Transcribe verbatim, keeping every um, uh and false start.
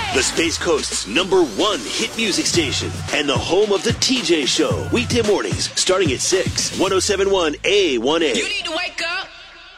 The Space Coast's number one hit music station and the home of the T J Show. Weekday mornings starting at six. one oh seven point one A one A. You need to wake